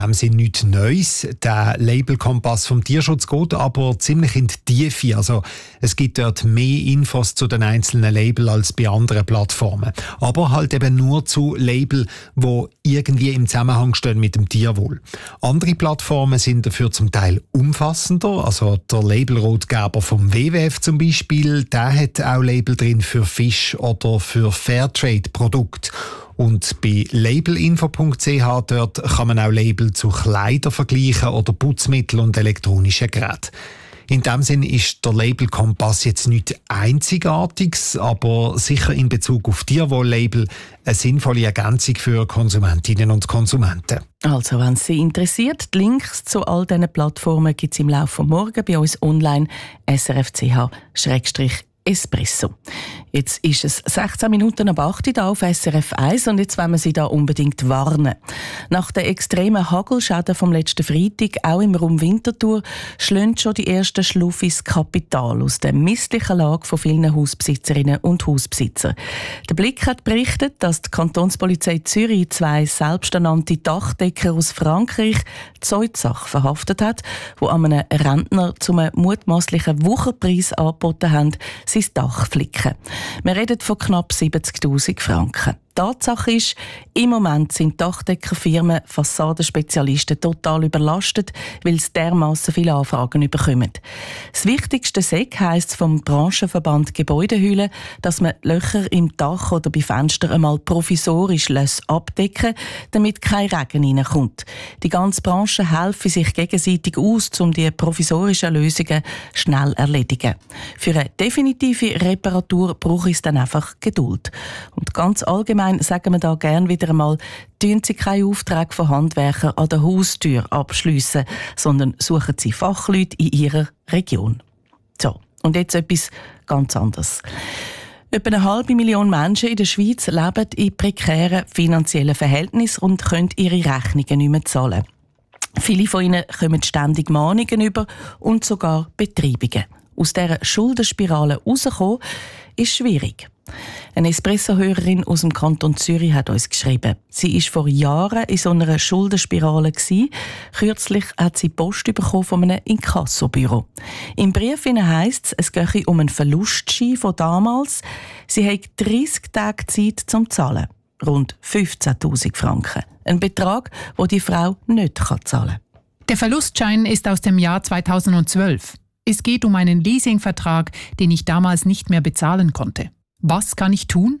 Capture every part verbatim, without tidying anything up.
Haben sie nichts Neues. Der Labelkompass vom Tierschutz geht aber ziemlich in die Tiefe. Also es gibt dort mehr Infos zu den einzelnen Label als bei anderen Plattformen. Aber halt eben nur zu Label, die irgendwie im Zusammenhang stehen mit dem Tierwohl. Andere Plattformen sind dafür zum Teil umfassender. Also der Labelrotgeber vom W W F zum Beispiel, der hat auch Label drin für Fisch oder für Fairtrade-Produkte. Und bei labelinfo punkt c h dort kann man auch Label zu Kleidern vergleichen oder Putzmittel und elektronischen Geräten. In diesem Sinn ist der Labelkompass jetzt nichts Einzigartiges, aber sicher in Bezug auf Tierwohl-Label eine sinnvolle Ergänzung für Konsumentinnen und Konsumenten. Also, wenn es Sie interessiert, die Links zu all diesen Plattformen gibt es im Laufe des Morgen bei uns online s r f punkt c h schrägstrich Espresso. Jetzt ist es sechzehn Minuten ab acht Uhr da auf S R F eins und jetzt wollen wir Sie da unbedingt warnen. Nach den extremen Hagelschäden vom letzten Freitag, auch im Raum Winterthur, schlagen schon die ersten Schluffis Kapital aus der misslichen Lage von vielen Hausbesitzerinnen und Hausbesitzer. Der Blick hat berichtet, dass die Kantonspolizei Zürich zwei selbsternannte Dachdecker aus Frankreich Zeugsache verhaftet hat, die an einem Rentner zum mutmaßlichen Wucherpreis angeboten haben, sein Dach flicken. Wir reden von knapp siebzigtausend Franken. Tatsache ist, im Moment sind Dachdeckerfirmen, Fassadenspezialisten total überlastet, weil sie dermassen viele Anfragen bekommen. Das wichtigste Sek heisst vom Branchenverband Gebäudehülle, dass man Löcher im Dach oder bei Fenstern einmal provisorisch abdecken, damit kein Regen reinkommt. Die ganze Branche helfe sich gegenseitig aus, um die provisorischen Lösungen schnell zu erledigen. Für eine definitive Reparatur braucht es dann einfach Geduld. Und ganz allgemein sagen wir da gerne wieder einmal, tun Sie keine Aufträge von Handwerkern an der Haustür abschliessen, sondern suchen Sie Fachleute in Ihrer Region. So, und jetzt etwas ganz anderes. Etwa eine halbe Million Menschen in der Schweiz leben in prekären finanziellen Verhältnissen und können ihre Rechnungen nicht mehr zahlen. Viele von ihnen kommen ständig Mahnungen über und sogar Betreibungen. Aus dieser Schuldenspirale rauszukommen, ist schwierig. Eine Espresso-Hörerin aus dem Kanton Zürich hat uns geschrieben. Sie war vor Jahren in so einer Schuldenspirale. Kürzlich hat sie Post bekommen von einem Inkassobüro. Im Brief heisst es, es gehe um einen Verlustschein von damals. Sie hat dreissig Tage Zeit zum Zahlen. Rund fünfzehntausend Franken. Ein Betrag, den die Frau nicht zahlen kann. Der Verlustschein ist aus dem Jahr zweitausendzwölf. Es geht um einen Leasingvertrag, den ich damals nicht mehr bezahlen konnte. Was kann ich tun?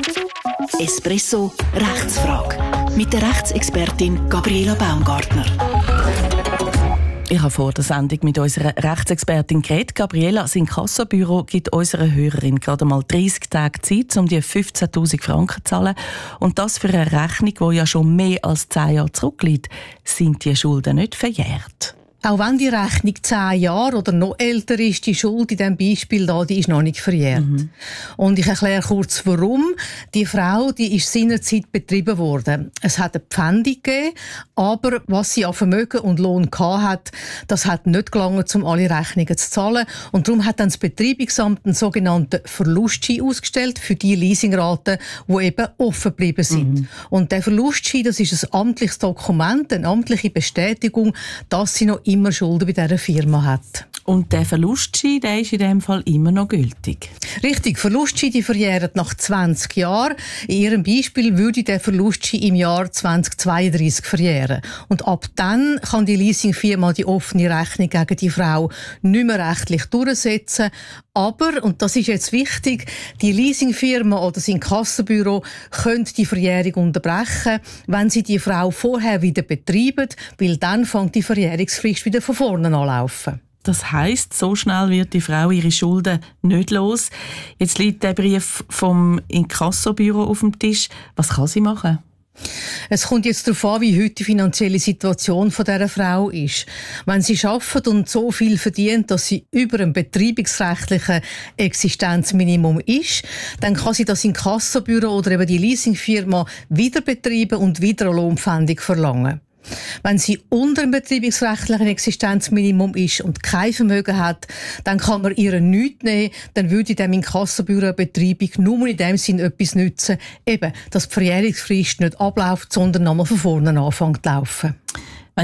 Espresso Rechtsfrage mit der Rechtsexpertin Gabriela Baumgartner. Ich habe vor der Sendung mit unserer Rechtsexpertin geredet. Gabriela, das Inkassobüro gibt unserer Hörerin gerade mal dreissig Tage Zeit, um die fünfzehntausend Franken zu zahlen. Und das für eine Rechnung, die ja schon mehr als zehn Jahre zurückliegt. Sind die Schulden nicht verjährt? Auch wenn die Rechnung zehn Jahre oder noch älter ist, die Schuld in diesem Beispiel da, die ist noch nicht verjährt. Mhm. Und ich erkläre kurz, warum. Die Frau, die ist seinerzeit betrieben worden. Es hat eine Pfändung gegeben, aber was sie an Vermögen und Lohn hatte, das hat nicht gelangt, um alle Rechnungen zu zahlen. Und darum hat dann das Betreibungsamt einen sogenannten Verlustschein ausgestellt für die Leasingraten, die eben offen geblieben sind. Mhm. Und der Verlustschein, das ist ein amtliches Dokument, eine amtliche Bestätigung, dass sie noch immer Schulden bei dieser Firma hat. Und der Verlustschein, der ist in diesem Fall immer noch gültig? Richtig, Verlustschein die verjähren nach zwanzig Jahren. In Ihrem Beispiel würde der Verlustschein im Jahr zweitausendzweiunddreissig verjähren. Und ab dann kann die Leasingfirma die offene Rechnung gegen die Frau nicht mehr rechtlich durchsetzen. Aber, und das ist jetzt wichtig, die Leasingfirma oder das Inkassobüro können die Verjährung unterbrechen, wenn sie die Frau vorher wieder betreiben, weil dann fängt die Verjährungsfrist wieder von vorne anlaufen. Das heisst, so schnell wird die Frau ihre Schulden nicht los. Jetzt liegt der Brief vom Inkassobüro auf dem Tisch. Was kann sie machen? Es kommt jetzt darauf an, wie heute die finanzielle Situation von dieser Frau ist. Wenn sie arbeitet und so viel verdient, dass sie über dem betreibungsrechtlichen Existenzminimum ist, dann kann sie das Inkassobüro oder eben die Leasingfirma wieder betreiben und wieder eine Lohnpfändung verlangen. Wenn sie unter dem betreibungsrechtlichen Existenzminimum ist und kein Vermögen hat, dann kann man ihr nichts nehmen, dann würde dem Inkassobüro Betreibung nur in dem Sinn etwas nützen, eben, dass die Verjährungsfrist nicht abläuft, sondern nochmal von vorne anfängt zu laufen.